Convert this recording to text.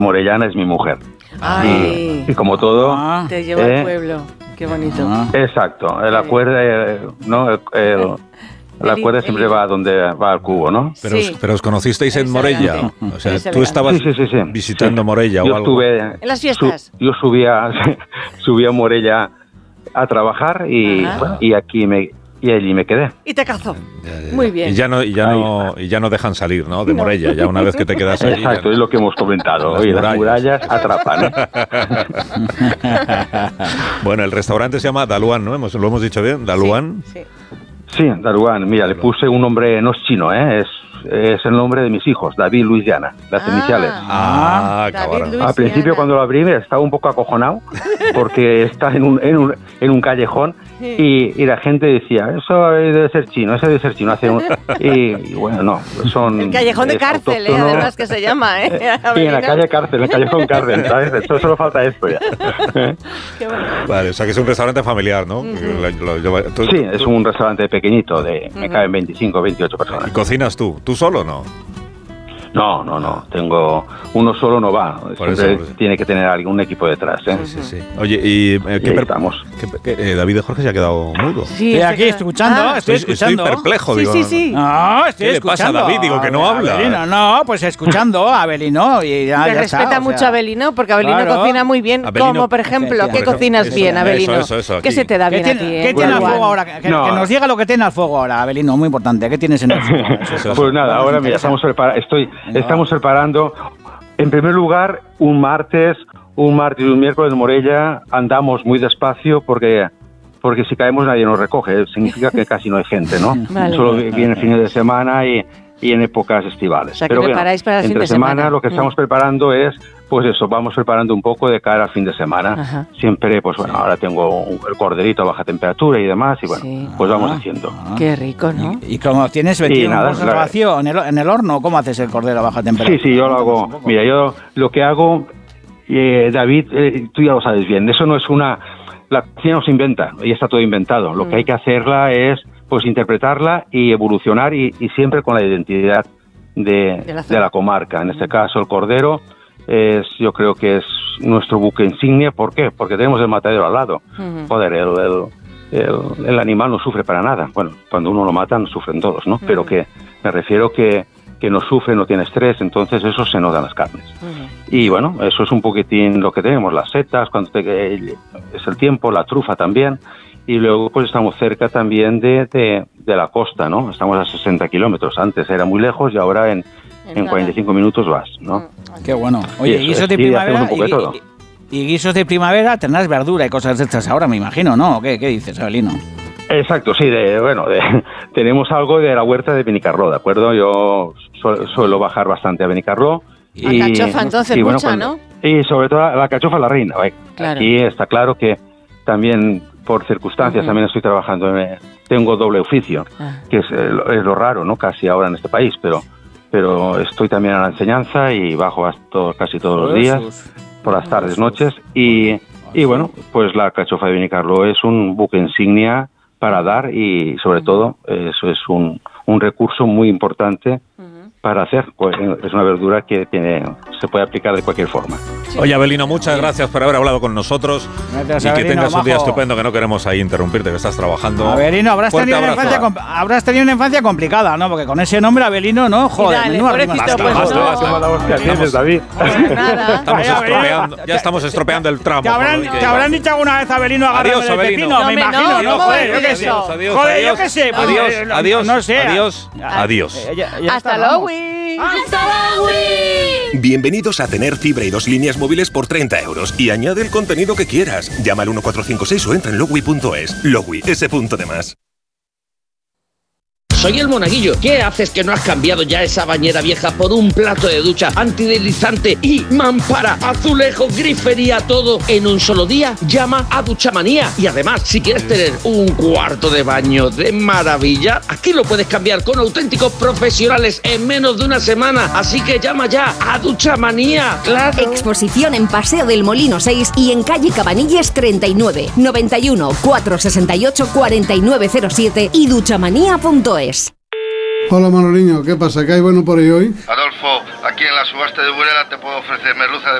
morellana es mi mujer. Y como todo... Te lleva al pueblo. Qué bonito. Exacto. La cuerda, la cuerda siempre va donde va al cubo, ¿no? Pero os conocisteis en Morella. O sea, tú estabas visitando Morella o algo. En las fiestas. Yo subía a Morella a trabajar y allí me quedé. Y te casó. Muy bien. Y ya no dejan salir, ¿no? De Morella, ya una vez que te quedas allí. Exacto, es lo que hemos comentado. Las murallas atrapan. Bueno, el restaurante se llama Daluan, ¿no? ¿Lo hemos dicho bien? ¿Daluan? Sí, Daluan. Mira, le puse un nombre, no es chino, es el nombre de mis hijos, David, Luis y Ana, las iniciales. Cabrón. Al principio, cuando lo abrí, estaba un poco acojonado porque está en un callejón y la gente decía, eso debe ser chino, y bueno, no, son... El callejón de cárcel, además que se llama, Sí, en la calle cárcel, el callejón cárcel, ¿sabes? Eso solo falta esto ya. Qué bueno. Vale, o sea que es un restaurante familiar, ¿no? Sí, es un restaurante pequeñito, me caben 25, 28 personas. ¿Y cocinas tú? ¿Tú solo no? No. Tengo uno solo no va. Siempre tiene que tener algún equipo detrás. Sí. Oye, ¿y qué estamos? David de Jorge se ha quedado mudo. Sí, estoy aquí escuchando. Estoy perplejo. Sí. No, estoy ¿Qué escuchando. le pasa a David? Digo que no habla. Abelino, no, pues escuchando a Abelino. Y ya respeta mucho a Abelino, porque Abelino cocina muy bien. Abelino, como, por ejemplo, ¿qué cocinas bien, Abelino? Eso, ¿Qué se te da bien a ti? ¿Qué tiene al fuego ahora? Que nos diga lo que tiene al fuego ahora, Abelino, muy importante. ¿Qué tienes en el fuego? Pues nada, ahora mira, estamos preparando. En primer lugar, un martes y un miércoles en Morella andamos muy despacio porque si caemos nadie nos recoge. Significa que casi no hay gente, ¿no? Vale. Solo vienen fines de semana y en épocas estivales. O sea, pero preparáis para el fin entre de semana. Lo que estamos preparando es, pues eso, vamos preparando un poco de cara al fin de semana. Ajá. Siempre, pues bueno, ahora tengo el corderito a baja temperatura y demás, y bueno, pues vamos haciendo. Qué rico, ¿no? ¿Y cómo tienes vacío en el horno? ¿Cómo haces el cordero a baja temperatura? Sí, yo lo hago. Mira, yo lo que hago, David, tú ya lo sabes bien, eso no es la cocina no se inventa, ya está todo inventado. Lo que hay que hacerla es pues interpretarla y evolucionar y siempre con la identidad de la comarca. En este caso, el cordero yo creo que es nuestro buque insignia. ¿Por qué? Porque tenemos el matadero al lado. Joder, el animal no sufre para nada. Bueno, cuando uno lo mata, no sufren todos, ¿no? Pero que me refiero que no sufre, no tiene estrés, entonces eso se nota en las carnes. Y bueno, eso es un poquitín lo que tenemos, las setas, es el tiempo, la trufa también. Y luego pues estamos cerca también de la costa, ¿no? Estamos a 60 kilómetros. Antes era muy lejos y ahora en 45 minutos vas, ¿no? Qué bueno. Oye, guisos de primavera y guisos de primavera tendrás verdura y cosas de estas ahora, me imagino, ¿no? ¿Qué dices, Abelino? Exacto, sí. Tenemos algo de la huerta de Benicarló, ¿de acuerdo? Yo suelo bajar bastante a Benicarló. La cachofa, entonces, mucha, ¿no? Y sobre todo la cachofa la reina. Claro. Aquí está claro que también por circunstancias también estoy trabajando, tengo doble oficio, que es lo raro, ¿no? Casi ahora en este país, pero estoy también a la enseñanza y bajo casi todos los días, por las tardes, noches, y bueno, pues la cachofa de Benicarló es un buque insignia para dar y sobre todo eso es un recurso muy importante para hacer, pues es una verdura que se puede aplicar de cualquier forma. Oye, Abelino, muchas gracias por haber hablado con nosotros. Gracias, y Abelino, que tengas un día majo. estupendo, que no queremos ahí interrumpirte, que estás trabajando. Abelino, habrás tenido una infancia complicada, ¿no? Porque con ese nombre, Abelino, ¿no? Joder, menuda rima. David. Ya estamos estropeando el tramo. ¿Te habrán dicho alguna vez, Abelino, agárrame del pepino? Me imagino, ¿no? Joder, yo qué sé. Joder, yo qué sé. Adiós. No sé. Adiós. Hasta luego. Bienvenidos a tener fibra y 2 líneas móviles por 30 euros y añade el contenido que quieras. Llama al 1456 o entra en logwi.es. Logwi, ese punto de más. Soy el Monaguillo. ¿Qué haces que no has cambiado ya esa bañera vieja por un plato de ducha antideslizante y mampara, azulejos, grifería, todo en un solo día? Llama a Duchamanía. Y además, si quieres tener un cuarto de baño de maravilla, aquí lo puedes cambiar con auténticos profesionales en menos de una semana. Así que llama ya a Duchamanía. ¡Claro! Exposición en Paseo del Molino 6 y en calle Cabanilles 39, 91 468 4907 y duchamanía.es. Hola Manoliño, ¿qué pasa? ¿Qué hay bueno por ahí hoy? Adolfo, triunfo aquí en la subasta de Burela te puedo ofrecer merluza de